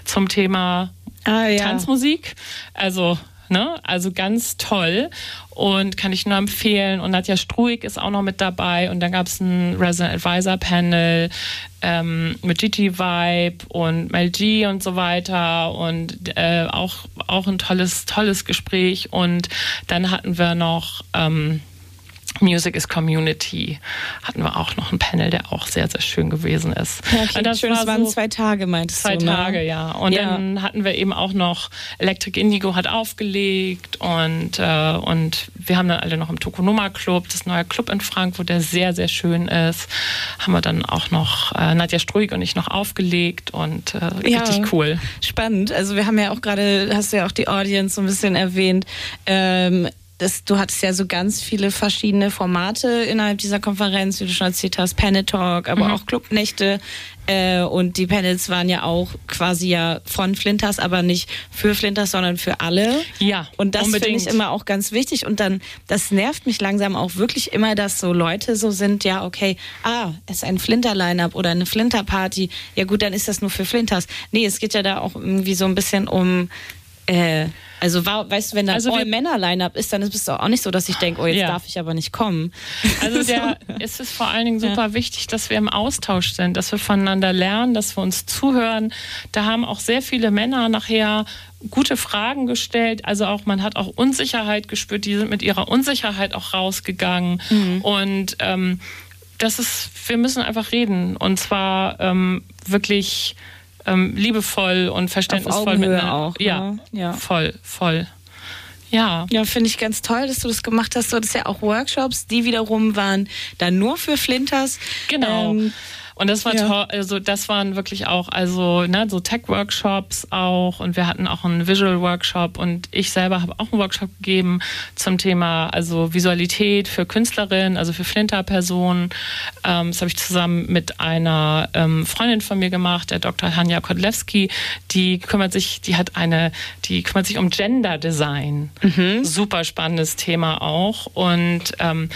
zum Thema Tanzmusik. Also ganz toll und kann ich nur empfehlen. Und Nadja Struik ist auch noch mit dabei. Und dann gab es ein Resident Advisor Panel mit Gigi Vibe und Mel G und so weiter. Und auch ein tolles Gespräch. Und dann hatten wir noch Music is Community, hatten wir auch noch ein Panel, der auch sehr, sehr schön gewesen ist. Ja, okay, das waren 2 Tage, meintest du, ne? 2 Tage, ja. Und dann hatten wir eben auch noch Electric Indigo hat aufgelegt und wir haben dann alle noch im Tokonoma Club, das neue Club in Frankfurt, der sehr, sehr schön ist, haben wir dann auch noch Nadja Struik und ich noch aufgelegt und richtig cool. Spannend. Also wir haben ja auch gerade, hast du ja auch die Audience so ein bisschen erwähnt, du hattest ja so ganz viele verschiedene Formate innerhalb dieser Konferenz, wie du schon erzählt hast, Panel Talk, aber auch Clubnächte. Und die Panels waren ja auch quasi von Flinters, aber nicht für Flinters, sondern für alle. Ja, und das finde ich immer auch ganz wichtig. Und dann, das nervt mich langsam auch wirklich immer, dass so Leute so sind, ja, okay, es ist ein Flinter-Line-Up oder eine Flinter-Party. Ja gut, dann ist das nur für Flinters. Nee, es geht ja da auch irgendwie so ein bisschen um weißt du, wenn da All-Männer-Line-Up ist, dann ist es auch nicht so, dass ich denke, jetzt darf ich aber nicht kommen. Also es ist vor allen Dingen super wichtig, dass wir im Austausch sind, dass wir voneinander lernen, dass wir uns zuhören. Da haben auch sehr viele Männer nachher gute Fragen gestellt. Also auch, man hat auch Unsicherheit gespürt. Die sind mit ihrer Unsicherheit auch rausgegangen. Und wir müssen einfach reden. Und zwar wirklich liebevoll und verständnisvoll miteinander. Auch, ja, voll. Ja, finde ich ganz toll, dass du das gemacht hast. Du hattest ja auch Workshops, die wiederum waren dann nur für Flinters. Genau. Und das war toll, also das waren wirklich auch, so Tech-Workshops auch, und wir hatten auch einen Visual-Workshop und ich selber habe auch einen Workshop gegeben zum Thema Visualität für Künstlerinnen, also für Flinter-Personen. Das habe ich zusammen mit einer Freundin von mir gemacht, der Dr. Hanja Kodlewski, die kümmert sich um Gender Design. Super spannendes Thema auch. Und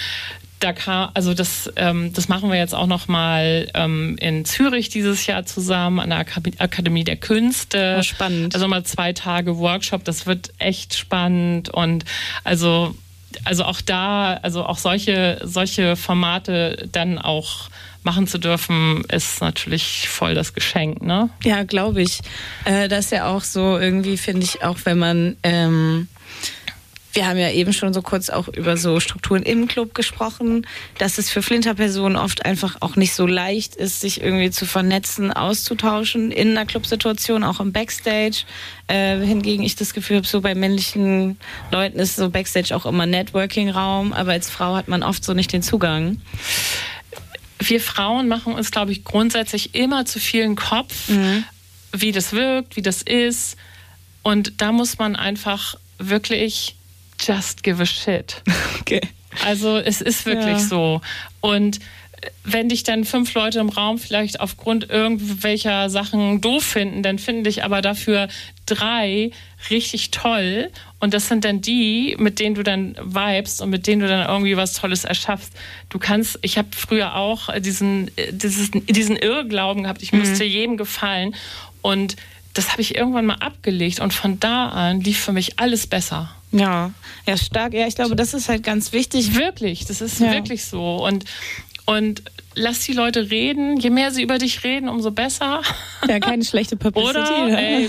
das machen wir jetzt auch noch mal in Zürich dieses Jahr zusammen an der Akademie der Künste. Oh, spannend. Also mal 2 Tage Workshop, das wird echt spannend und also auch da, also auch solche Formate dann auch machen zu dürfen, ist natürlich voll das Geschenk, ne? Ja, glaube ich. Das ist ja auch so irgendwie, finde ich, auch wenn man wir haben ja eben schon so kurz auch über so Strukturen im Club gesprochen, dass es für Flinter-Personen oft einfach auch nicht so leicht ist, sich irgendwie zu vernetzen, auszutauschen in einer Clubsituation, auch im Backstage. Hingegen ich das Gefühl habe, so bei männlichen Leuten ist so Backstage auch immer Networking-Raum, aber als Frau hat man oft so nicht den Zugang. Wir Frauen machen uns, glaube ich, grundsätzlich immer zu vielen Kopf, wie das wirkt, wie das ist. Und da muss man einfach wirklich just give a shit. Okay. Also es ist wirklich so. Und wenn dich dann 5 Leute im Raum vielleicht aufgrund irgendwelcher Sachen doof finden, dann finden dich aber dafür 3 richtig toll. Und das sind dann die, mit denen du dann vibest und mit denen du dann irgendwie was Tolles erschaffst. Ich habe früher auch diesen Irrglauben gehabt, ich müsste jedem gefallen. Und das habe ich irgendwann mal abgelegt. Und von da an lief für mich alles besser. Ja, stark. Ja, ich glaube, das ist halt ganz wichtig. Wirklich, das ist wirklich so. Und lass die Leute reden. Je mehr sie über dich reden, umso besser. Ja, keine schlechte Publicity. Oder? Ey,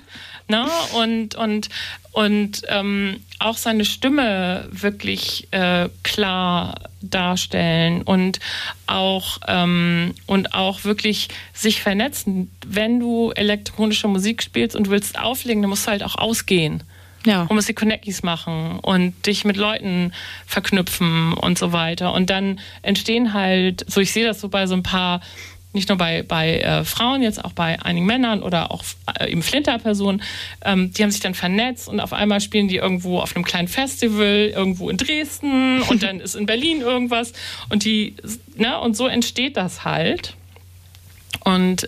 und auch seine Stimme wirklich klar darstellen und auch wirklich sich vernetzen. Wenn du elektronische Musik spielst und willst auflegen, dann musst du halt auch ausgehen. Ja. Du musst die Connecties machen und dich mit Leuten verknüpfen und so weiter. Und dann entstehen halt, so ich sehe das so bei so ein paar, nicht nur bei Frauen, jetzt auch bei einigen Männern oder auch eben Flinter-Personen, die haben sich dann vernetzt und auf einmal spielen die irgendwo auf einem kleinen Festival, irgendwo in Dresden und dann ist in Berlin irgendwas und und so entsteht das halt. Und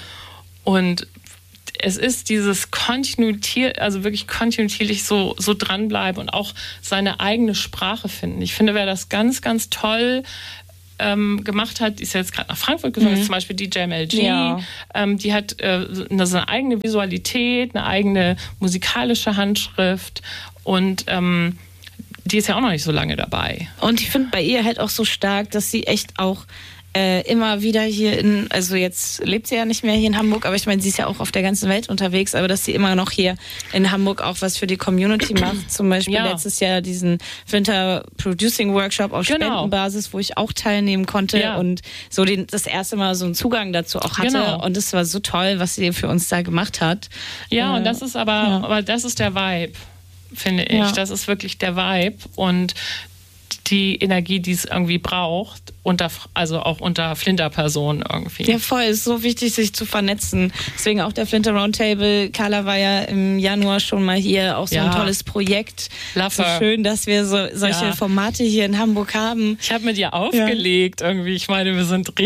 es ist dieses wirklich kontinuierlich so dranbleiben und auch seine eigene Sprache finden. Ich finde, wer das ganz, ganz toll gemacht hat, die ist ja jetzt gerade nach Frankfurt gesungen, zum Beispiel die JMLG, die hat eine eigene Visualität, eine eigene musikalische Handschrift und die ist ja auch noch nicht so lange dabei. Und ich finde bei ihr halt auch so stark, dass sie echt auch immer wieder hier also jetzt lebt sie ja nicht mehr hier in Hamburg, aber ich meine, sie ist ja auch auf der ganzen Welt unterwegs, aber dass sie immer noch hier in Hamburg auch was für die Community macht. Zum Beispiel letztes Jahr diesen Winter Producing Workshop auf Spendenbasis, wo ich auch teilnehmen konnte und so das erste Mal so einen Zugang dazu auch hatte. Und es war so toll, was sie für uns da gemacht hat. Ja, und das ist aber das ist der Vibe, finde ich. Ja. Das ist wirklich der Vibe und die Energie, die es irgendwie braucht, also auch unter Flinter-Personen irgendwie. Ja, voll. Es ist so wichtig, sich zu vernetzen. Deswegen auch der Flinter Roundtable. Carla war ja im Januar schon mal hier. Auch so ein tolles Projekt. So schön, dass wir solche Formate hier in Hamburg haben. Ich habe mit ihr aufgelegt irgendwie. Ich meine, wir sind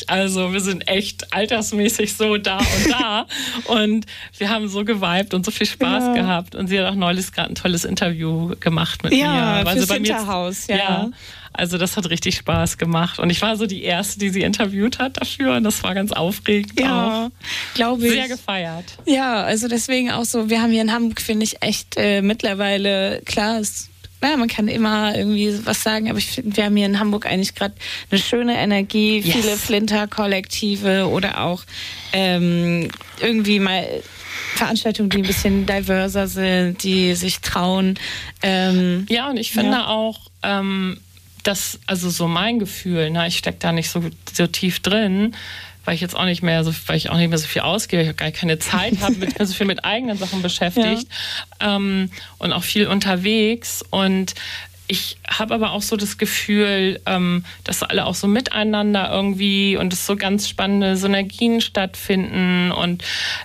echt altersmäßig so da und da. Und wir haben so geweibt und so viel Spaß gehabt. Und sie hat auch neulich gerade ein tolles Interview gemacht mit mir. Ja, fürs Winterhaus. Ja. Also das hat richtig Spaß gemacht. Und ich war so die Erste, die sie interviewt hat dafür. Und das war ganz aufregend. Ja, glaube ich. Sehr gefeiert. Ja, also deswegen auch so, wir haben hier in Hamburg, finde ich, echt mittlerweile, klar, man kann immer irgendwie was sagen, aber ich finde, wir haben hier in Hamburg eigentlich gerade eine schöne Energie, viele Flinter-Kollektive oder auch irgendwie mal Veranstaltungen, die ein bisschen diverser sind, die sich trauen. Ja, und ich finde auch, das, also so mein Gefühl, ich stecke da nicht so tief drin, weil ich auch nicht mehr so viel ausgebe, ich auch gar keine Zeit habe, bin so viel mit eigenen Sachen beschäftigt und auch viel unterwegs. Und ich habe aber auch so das Gefühl, dass alle auch so miteinander irgendwie und es so ganz spannende Synergien stattfinden. Und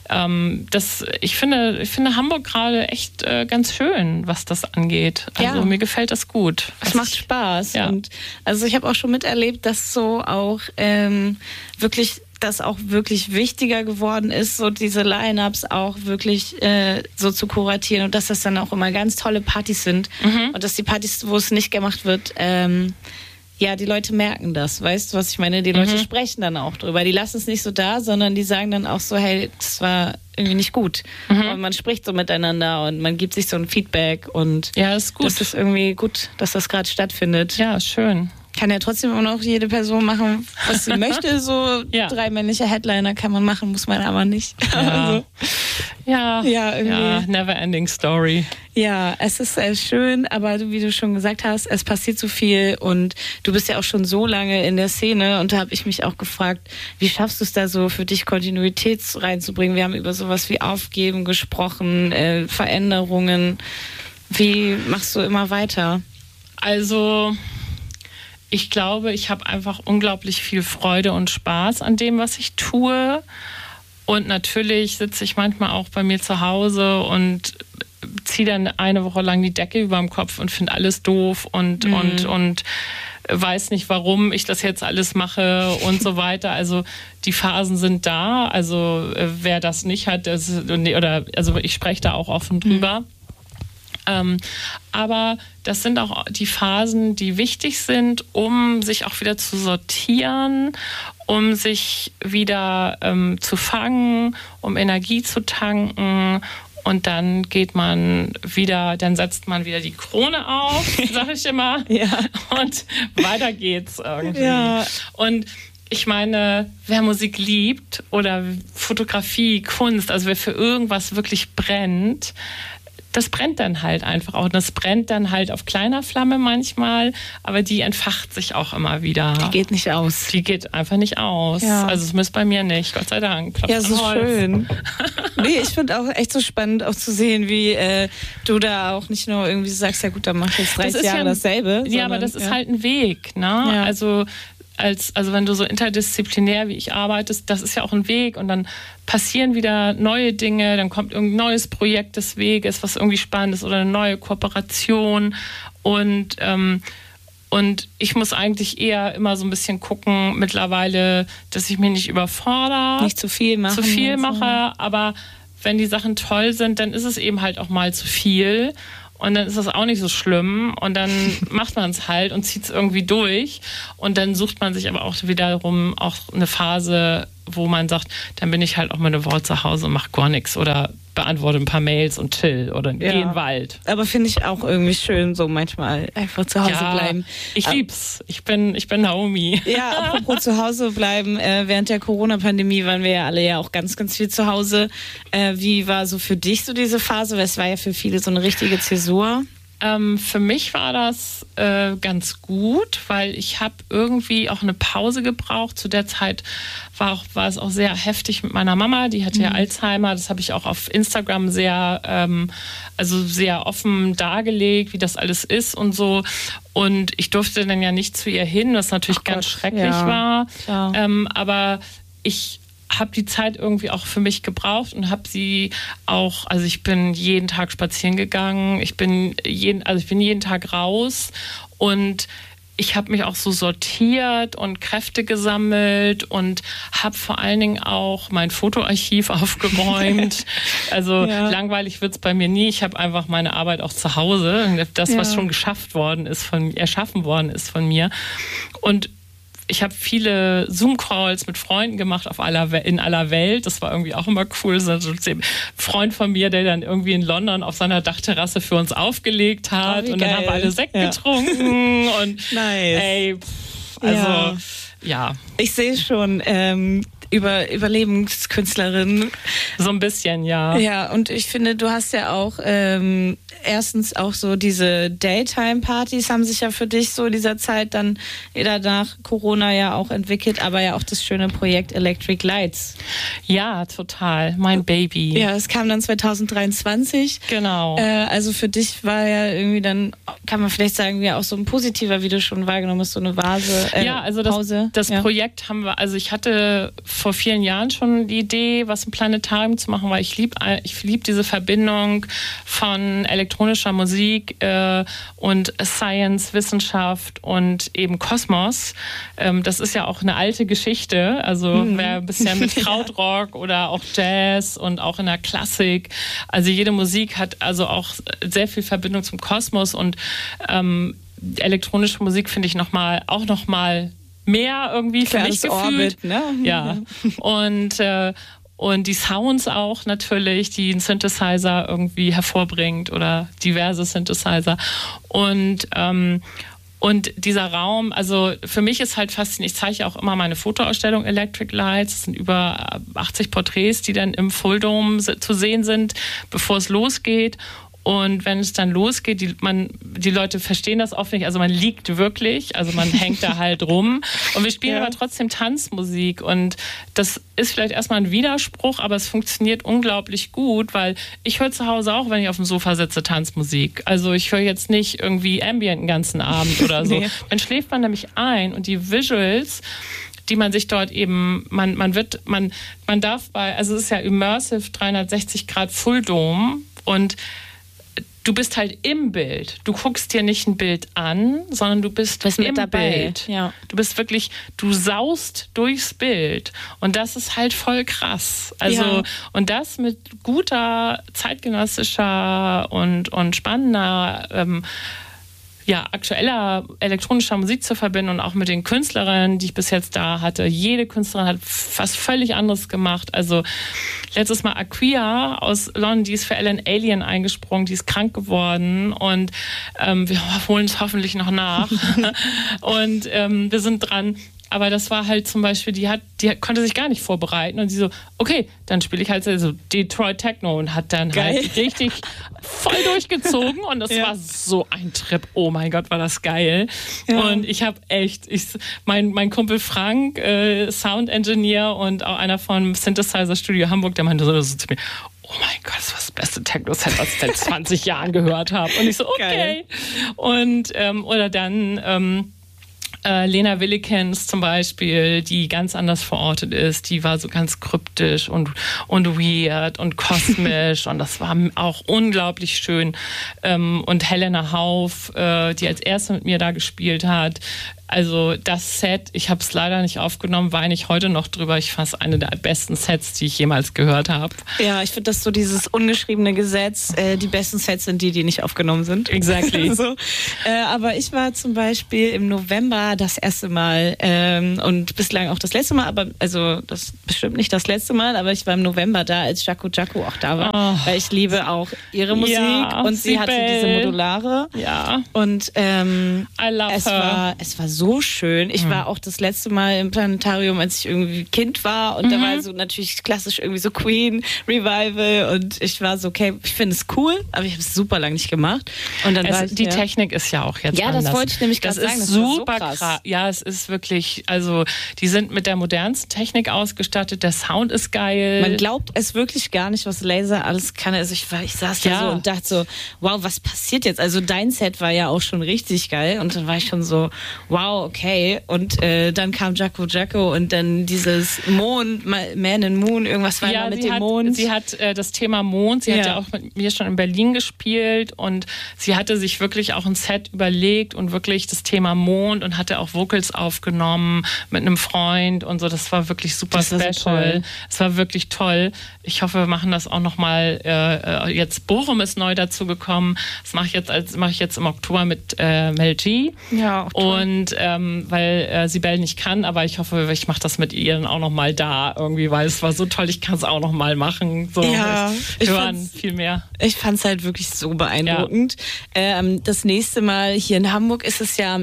ich finde Hamburg gerade echt ganz schön, was das angeht. Also mir gefällt das gut. Es macht Spaß. Ja. Und also ich habe auch schon miterlebt, dass so auch das auch wirklich wichtiger geworden ist, so diese Line-Ups auch wirklich so zu kuratieren und dass das dann auch immer ganz tolle Partys sind und dass die Partys, wo es nicht gemacht wird, die Leute merken das, weißt du, was ich meine? Die Leute sprechen dann auch drüber, die lassen es nicht so da, sondern die sagen dann auch so, hey, das war irgendwie nicht gut. Und man spricht so miteinander und man gibt sich so ein Feedback und ist gut. Das ist irgendwie gut, dass das gerade stattfindet. Ja, schön. Kann ja trotzdem auch noch jede Person machen, was sie möchte. So 3 männliche Headliner kann man machen, muss man aber nicht. Ja, also, irgendwie. Never ending story. Ja, es ist schön, aber wie du schon gesagt hast, es passiert so viel und du bist ja auch schon so lange in der Szene und da habe ich mich auch gefragt, wie schaffst du es da so für dich Kontinuität reinzubringen? Wir haben über sowas wie Aufgeben gesprochen, Veränderungen. Wie machst du immer weiter? Also ich glaube, ich habe einfach unglaublich viel Freude und Spaß an dem, was ich tue. Und natürlich sitze ich manchmal auch bei mir zu Hause und ziehe dann eine Woche lang die Decke über dem Kopf und finde alles doof und weiß nicht, warum ich das jetzt alles mache und so weiter. Also die Phasen sind da. Also wer das nicht hat, ich spreche da auch offen drüber. Aber das sind auch die Phasen, die wichtig sind, um sich auch wieder zu sortieren, um sich wieder zu fangen, um Energie zu tanken. Und dann dann setzt man wieder die Krone auf, sag ich immer. Und weiter geht's irgendwie. Ja. Und ich meine, wer Musik liebt oder Fotografie, Kunst, also wer für irgendwas wirklich brennt, das brennt dann halt einfach auch. Und das brennt dann halt auf kleiner Flamme manchmal, aber die entfacht sich auch immer wieder. Die geht nicht aus. Die geht einfach nicht aus. Ja. Also es müsst bei mir nicht, Gott sei Dank. Klopft ja, so schön. Nee, ich finde auch echt so spannend auch zu sehen, wie du da auch nicht nur irgendwie sagst, ja gut, dann mach ich jetzt 30 Jahre dasselbe. Ja, aber das ist halt ein Weg, ne? Ja. Also wenn du so interdisziplinär wie ich arbeitest, das ist ja auch ein Weg und dann passieren wieder neue Dinge, dann kommt irgendein neues Projekt des Weges, was irgendwie spannend ist oder eine neue Kooperation und ich muss eigentlich eher immer so ein bisschen gucken mittlerweile, dass ich mich nicht überfordere. Nicht zu viel mache, aber wenn die Sachen toll sind, dann ist es eben halt auch mal zu viel. und dann ist das auch nicht so schlimm und dann macht man es halt und zieht es irgendwie durch und dann sucht man sich aber auch wiederum auch eine Phase, wo man sagt, dann bin ich halt auch mal eine Woche zu Hause und mache gar nichts oder beantworte ein paar Mails und chill oder geh in den Wald. Aber finde ich auch irgendwie schön, so manchmal einfach zu Hause bleiben. Ich lieb's. Ich bin Naomi. Ja, apropos zu Hause bleiben. Während der Corona-Pandemie waren wir ja alle ja auch ganz, ganz viel zu Hause. Wie war so für dich so diese Phase? Weil es war ja für viele so eine richtige Zäsur. Für mich war das ganz gut, weil ich habe irgendwie auch eine Pause gebraucht. Zu der Zeit war es auch sehr heftig mit meiner Mama. Die hatte ja Alzheimer. Das habe ich auch auf Instagram sehr offen dargelegt, wie das alles ist und so. Und ich durfte dann ja nicht zu ihr hin, was natürlich ganz schrecklich war. Aber ich habe die Zeit irgendwie auch für mich gebraucht und habe sie auch, also ich bin jeden Tag spazieren gegangen, ich bin jeden Tag raus und ich habe mich auch so sortiert und Kräfte gesammelt und habe vor allen Dingen auch mein Fotoarchiv aufgeräumt. Also langweilig wird's bei mir nie. Ich habe einfach meine Arbeit auch zu Hause. Das, was schon erschaffen worden ist von mir. Und ich habe viele Zoom-Calls mit Freunden gemacht in aller Welt. Das war irgendwie auch immer cool. So ein Freund von mir, der dann irgendwie in London auf seiner Dachterrasse für uns aufgelegt hat. Und dann haben wir alle Sekt getrunken. Und nice. Ja. Ich sehe schon, Überlebenskünstlerin. So ein bisschen, ja. Ja, und ich finde, du hast ja auch erstens auch so diese Daytime-Partys haben sich ja für dich so in dieser Zeit dann danach Corona ja auch entwickelt, aber ja auch das schöne Projekt Electric Lights. Ja, total. Mein Baby. Ja, es kam dann 2023. Genau. Also für dich war ja irgendwie dann, kann man vielleicht sagen, ja auch so ein positiver, wie du schon wahrgenommen hast, so eine Pause. Das Projekt haben wir, also ich hatte vor vielen Jahren schon die Idee, was im Planetarium zu machen, weil ich lieb diese Verbindung von elektronischer Musik und Science, Wissenschaft und eben Kosmos. Das ist ja auch eine alte Geschichte, also wer ein bisschen mit Krautrock oder auch Jazz und auch in der Klassik, also jede Musik hat also auch sehr viel Verbindung zum Kosmos und elektronische Musik finde ich noch mal mehr irgendwie für mich gefühlt. Orbit, ne? Ja. Und die Sounds auch natürlich, die ein Synthesizer irgendwie hervorbringt oder diverse Synthesizer. Und dieser Raum, also für mich ist halt faszinierend, ich zeige ja auch immer meine Fotoausstellung Electric Lights, das sind über 80 Porträts, die dann im Full Dome zu sehen sind, bevor es losgeht. Und wenn es dann losgeht, die Leute verstehen das oft nicht, also man liegt wirklich, also man hängt da halt rum. Und wir spielen aber trotzdem Tanzmusik und das ist vielleicht erstmal ein Widerspruch, aber es funktioniert unglaublich gut, weil ich höre zu Hause auch, wenn ich auf dem Sofa sitze, Tanzmusik. Also ich höre jetzt nicht irgendwie Ambient den ganzen Abend oder so. Nee. Dann schläft man nämlich ein und die Visuals, die man sich dort eben, man darf also es ist ja Immersive 360 Grad Full Dome und du bist halt im Bild. Du guckst dir nicht ein Bild an, sondern du bist im Bild. Ja. Du bist wirklich, du saust durchs Bild. Und das ist halt voll krass. Also, und das mit guter, zeitgenössischer und spannender, aktueller elektronischer Musik zu verbinden und auch mit den Künstlerinnen, die ich bis jetzt da hatte. Jede Künstlerin hat was völlig anderes gemacht. Also letztes Mal Aquia aus London, die ist für Ellen Alien eingesprungen, die ist krank geworden und wir holen es hoffentlich noch nach. Und wir sind dran. Aber das war halt zum Beispiel, die konnte sich gar nicht vorbereiten und sie so, okay, dann spiele ich halt so Detroit Techno und hat dann halt richtig voll durchgezogen und das war so ein Trip. Oh mein Gott, war das geil. Ja. Und ich habe mein Kumpel Frank, Sound Engineer und auch einer vom Synthesizer Studio Hamburg, der meinte so zu mir, oh mein Gott, das war das beste Techno-Set, was ich seit 20 Jahren gehört habe. Und ich so, okay. Geil. Und oder dann Lena Willikens zum Beispiel, die ganz anders verortet ist, die war so ganz kryptisch und weird und kosmisch und das war auch unglaublich schön. Und Helena Hauf, die als erste mit mir da gespielt hat. Also das Set, ich habe es leider nicht aufgenommen, weine ich heute noch drüber. Ich fand es eine der besten Sets, die ich jemals gehört habe. Ja, ich finde das so dieses ungeschriebene Gesetz, die besten Sets sind die nicht aufgenommen sind. Exactly. So. Aber ich war zum Beispiel im November das erste Mal und bislang auch das letzte Mal, aber also das bestimmt nicht das letzte Mal, aber ich war im November da, als Jaco Jaco auch da war, weil ich liebe auch ihre Musik und sie hatte diese Modulare. Ja. Und I love her. Es war so schön. Ich war auch das letzte Mal im Planetarium, als ich irgendwie Kind war und da war so natürlich klassisch irgendwie so Queen Revival und ich war so, okay, ich finde es cool, aber ich habe es super lange nicht gemacht. Und dann die Technik ist ja auch jetzt anders. Ja, das wollte ich nämlich gerade sagen. Das ist super krass. Ja, es ist wirklich, also die sind mit der modernsten Technik ausgestattet, der Sound ist geil. Man glaubt es wirklich gar nicht, was Laser alles kann. Also ich saß da so und dachte so, wow, was passiert jetzt? Also dein Set war ja auch schon richtig geil und dann war ich schon so, wow, okay. Und dann kam Jaco Jaco und dann dieses Mond, Man in Moon, irgendwas war da mit dem Mond. Sie hat das Thema Mond, sie hat ja auch mit mir schon in Berlin gespielt und sie hatte sich wirklich auch ein Set überlegt und wirklich das Thema Mond und hatte auch Vocals aufgenommen mit einem Freund und so. Das war wirklich super special. Es war wirklich toll. Ich hoffe, wir machen das auch nochmal. Jetzt Bochum ist neu dazu gekommen. Das mache ich jetzt im Oktober mit Mel G. Ja, auch toll. Und weil Sibel nicht kann, aber ich hoffe, ich mache das mit ihr dann auch nochmal da irgendwie, weil es war so toll, ich kann es auch nochmal machen. So, ja, viel mehr. Ich fand es halt wirklich so beeindruckend. Ja. Das nächste Mal hier in Hamburg ist es ja am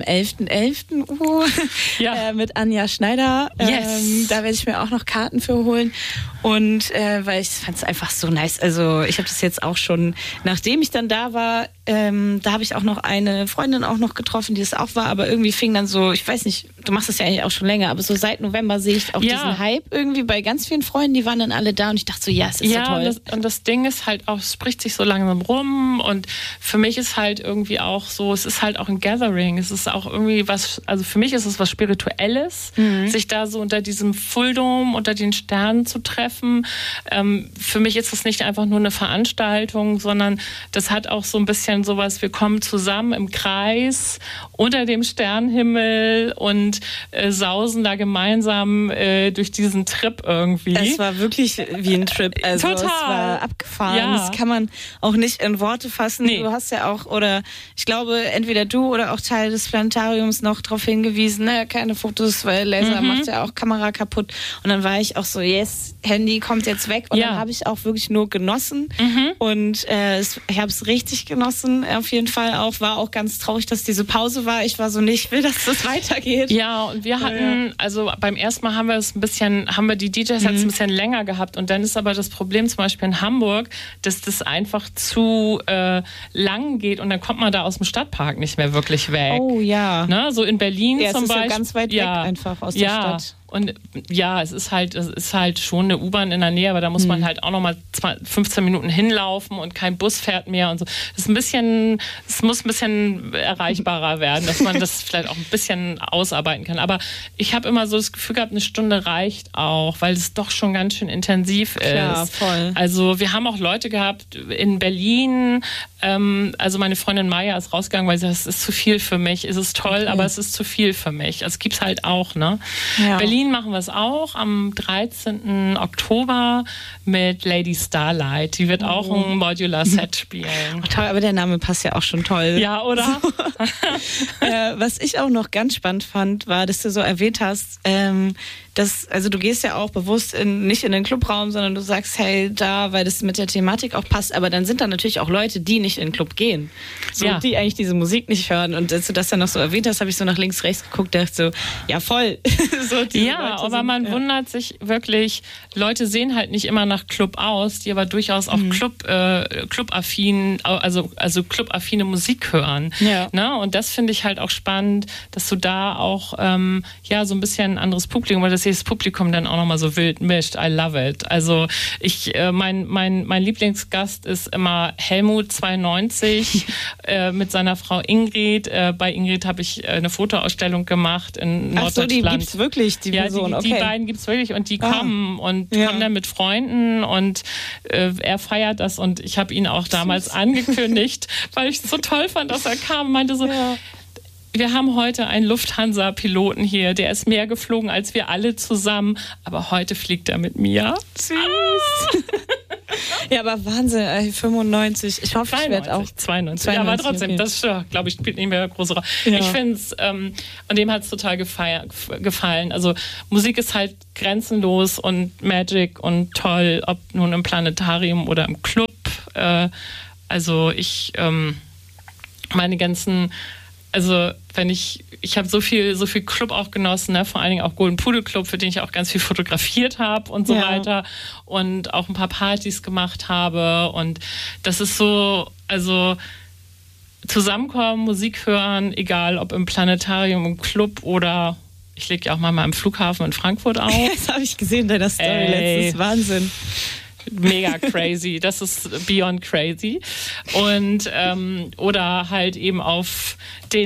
11.11. Mit Anja Schneider. Yes. Da werde ich mir auch noch Karten für holen. Und weil ich fand es einfach so nice. Also ich habe das jetzt auch schon, nachdem ich dann da war, da habe ich auch noch eine Freundin auch noch getroffen, die es auch war, aber irgendwie fing dann so, ich weiß nicht, du machst das ja eigentlich auch schon länger, aber so seit November sehe ich auch diesen Hype irgendwie bei ganz vielen Freunden, die waren dann alle da und ich dachte so, ja, es ist so toll. Und das Ding ist halt auch, es spricht sich so langsam rum und für mich ist halt irgendwie auch so, es ist halt auch ein Gathering, es ist auch irgendwie was, also für mich ist es was Spirituelles, sich da so unter diesem Fulldom, unter den Sternen zu treffen. Für mich ist es nicht einfach nur eine Veranstaltung, sondern das hat auch so ein bisschen sowas, wir kommen zusammen im Kreis unter dem Sternenhimmel und sausen da gemeinsam durch diesen Trip irgendwie. Es war wirklich wie ein Trip. Also Total. Es war abgefahren. Ja. Das kann man auch nicht in Worte fassen. Nee. Du hast ja auch, oder ich glaube, entweder du oder auch Teil des Planetariums noch darauf hingewiesen, ne, keine Fotos, weil Laser macht ja auch Kamera kaputt. Und dann war ich auch so, yes, Handy kommt jetzt weg. Und dann habe ich auch wirklich nur genossen. Und ich habe es richtig genossen, auf jeden Fall auch. War auch ganz traurig, dass diese Pause war. Ich war so, ich will, dass das weitergeht. Ja, und wir hatten, also beim ersten Mal haben wir die DJs ein bisschen länger gehabt. Und dann ist aber das Problem zum Beispiel in Hamburg, dass das einfach zu lang geht und dann kommt man da aus dem Stadtpark nicht mehr wirklich weg. Oh ja. Ne? So in Berlin zum Beispiel. Ja, ganz weit weg einfach aus der Stadt. Und ja, es ist halt schon eine U-Bahn in der Nähe, aber da muss man halt auch nochmal 15 Minuten hinlaufen und kein Bus fährt mehr und so. Es muss ein bisschen erreichbarer werden, dass man das vielleicht auch ein bisschen ausarbeiten kann. Aber ich habe immer so das Gefühl gehabt, eine Stunde reicht auch, weil es doch schon ganz schön intensiv ist. Ja, voll. Also wir haben auch Leute gehabt in Berlin, also meine Freundin Maya ist rausgegangen, weil sie sagt, es ist zu viel für mich. Es ist toll, aber es ist zu viel für mich. Also es gibt's halt auch, ne? Ja. Berlin machen wir es auch am 13. Oktober mit Lady Starlight. Die wird auch ein Modular-Set spielen. Oh, toll, aber der Name passt ja auch schon toll. Ja, oder? So. Was ich auch noch ganz spannend fand, war, dass du so erwähnt hast, also du gehst ja auch bewusst nicht in den Clubraum, sondern du sagst, hey, da, weil das mit der Thematik auch passt, aber dann sind da natürlich auch Leute, die nicht in den Club gehen, so, die eigentlich diese Musik nicht hören. Und als du das dann noch so erwähnt hast, habe ich so nach links, rechts geguckt, dachte so, ja voll. So Ja, aber man wundert sich wirklich, Leute sehen halt nicht immer nach Club aus, die aber durchaus auch clubaffine Musik hören. Ja. Ne? Und das finde ich halt auch spannend, dass du da auch so ein bisschen ein anderes Publikum, weil das Publikum dann auch nochmal so wild mischt. I love it. Also mein Lieblingsgast ist immer Helmut 92 mit seiner Frau Ingrid. Bei Ingrid habe ich eine Fotoausstellung gemacht in Norddeutschland. Die gibt's wirklich, die Person. Die beiden gibt's wirklich und die kommen und kommen dann mit Freunden und er feiert das und ich habe ihn auch damals angekündigt, weil ich es so toll fand, dass er kam und meinte so, wir haben heute einen Lufthansa-Piloten hier, der ist mehr geflogen als wir alle zusammen, aber heute fliegt er mit mir. Süß. Ja, aber Wahnsinn, 95. Ich hoffe, ich werde auch 92. Ja, aber trotzdem, okay. Das glaube ich, spielt nicht mehr eine große Rolle. Ja. Ich finde es, und dem hat es total gefallen. Also Musik ist halt grenzenlos und Magic und toll, ob nun im Planetarium oder im Club. Also ich meine ganzen, also wenn ich habe so viel Club auch genossen, ne? Vor allen Dingen auch Golden Pudel Club, für den ich auch ganz viel fotografiert habe und so weiter und auch ein paar Partys gemacht habe und das ist so, also zusammenkommen, Musik hören, egal ob im Planetarium, im Club oder ich lege ja auch mal im Flughafen in Frankfurt auf. Das habe ich gesehen in deiner Story letztens, Wahnsinn. Mega crazy, das ist beyond crazy. Und oder halt eben auf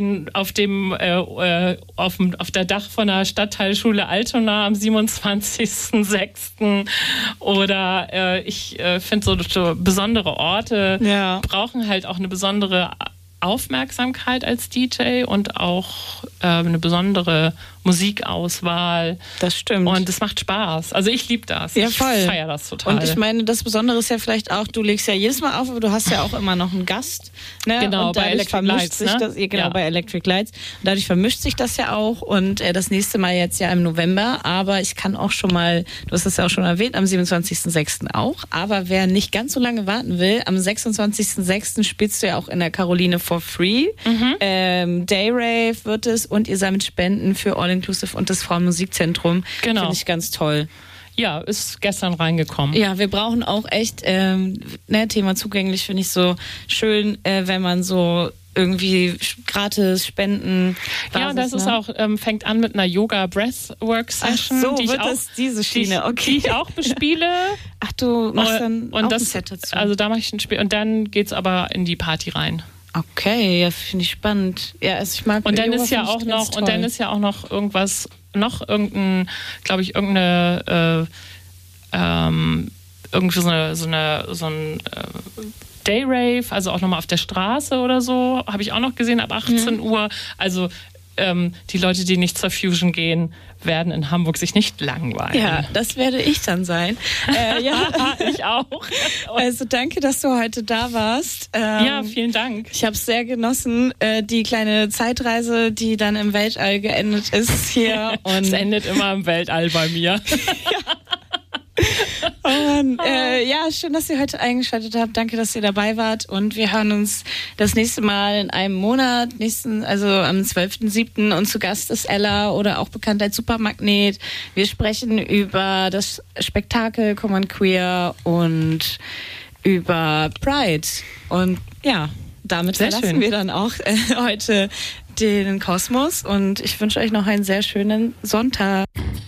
der Dach von der Stadtteilschule Altona am 27.06. Oder ich finde so besondere Orte brauchen halt auch eine besondere Aufmerksamkeit als DJ und auch eine besondere Musikauswahl. Das stimmt. Und es macht Spaß. Also ich liebe das. Ja, voll. Ich feiere das total. Und ich meine, das Besondere ist ja vielleicht auch, du legst ja jedes Mal auf, aber du hast ja auch immer noch einen Gast. Ne? Genau, und bei Electric Lights. Bei Electric Lights. Und dadurch vermischt sich das ja auch. Und das nächste Mal jetzt ja im November. Aber ich kann auch schon mal, du hast es ja auch schon erwähnt, am 27.06. auch. Aber wer nicht ganz so lange warten will, am 26.06. spielst du ja auch in der Caroline for free. Dayrave wird es und ihr sammelt Spenden für All Inclusive und das Frauenmusikzentrum. Genau. Finde ich ganz toll. Ja, ist gestern reingekommen. Ja, wir brauchen auch echt, Thema zugänglich finde ich so schön, wenn man so irgendwie gratis Spenden. Ja, das ist auch, fängt an mit einer Yoga-Breathwork-Session. Ach so, wird das diese Schiene, okay. Die ich auch bespiele. Ach, du machst dann auch ein Set dazu. Also da mache ich ein Spiel und dann geht's aber in die Party rein. Okay, ja, finde ich spannend. Ja, also ich mag und dann ist ja auch noch irgendwas, irgendeine irgendwie so ein Dayrave, also auch nochmal auf der Straße oder so, habe ich auch noch gesehen, ab 18 Uhr. Also die Leute, die nicht zur Fusion gehen, werden in Hamburg sich nicht langweilen. Ja, das werde ich dann sein. Ich auch. Also danke, dass du heute da warst. Ja, vielen Dank. Ich habe es sehr genossen, die kleine Zeitreise, die dann im Weltall geendet ist hier. Und es endet immer im Weltall bei mir. Oh Mann. Ja, schön, dass ihr heute eingeschaltet habt. Danke, dass ihr dabei wart. Und wir hören uns das nächste Mal in einem Monat, also am 12.07. Und zu Gast ist Ella oder auch bekannt als Supermagnet. Wir sprechen über das Spektakel Common Queer und über Pride. Und ja, damit verlassen wir dann auch heute den Kosmos. Und ich wünsche euch noch einen sehr schönen Sonntag.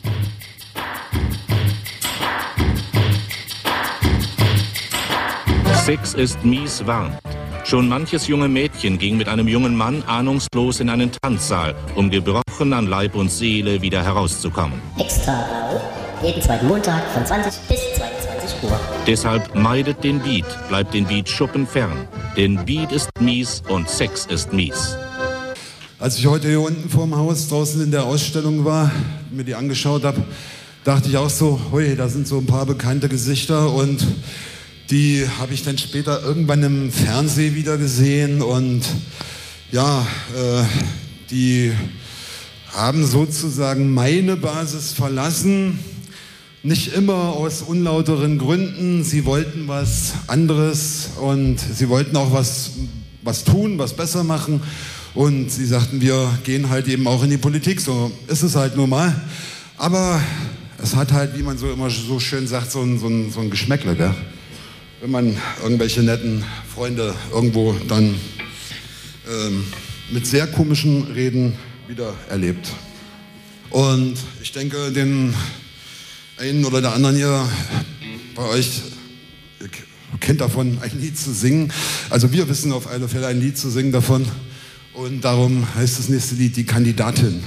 Sex ist mies warm. Schon manches junge Mädchen ging mit einem jungen Mann ahnungslos in einen Tanzsaal, um gebrochen an Leib und Seele wieder herauszukommen. Extra Blau, jeden zweiten Montag von 20 bis 22 Uhr. Deshalb meidet den Beat, bleibt den Beat-Schuppen fern. Denn Beat ist mies und Sex ist mies. Als ich heute hier unten vorm Haus draußen in der Ausstellung war, mir die angeschaut habe, dachte ich auch so, hui, da sind so ein paar bekannte Gesichter und die habe ich dann später irgendwann im Fernsehen wieder gesehen und ja, die haben sozusagen meine Basis verlassen. Nicht immer aus unlauteren Gründen. Sie wollten was anderes und sie wollten auch was tun, was besser machen. Und sie sagten, wir gehen halt eben auch in die Politik. So ist es halt nun mal. Aber es hat halt, wie man so immer so schön sagt, so ein Geschmäckle, gell? Wenn man irgendwelche netten Freunde irgendwo dann mit sehr komischen Reden wieder erlebt. Und ich denke, den einen oder der anderen hier bei euch kennt davon, ein Lied zu singen. Also wir wissen auf alle Fälle ein Lied zu singen davon. Und darum heißt das nächste Lied Die Kandidatin.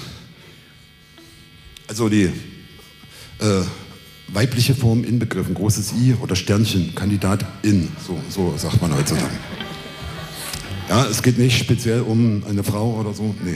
Also die weibliche Form inbegriffen, großes I oder Sternchen, Kandidatin, so sagt man heutzutage. Ja, es geht nicht speziell um eine Frau oder so, nee.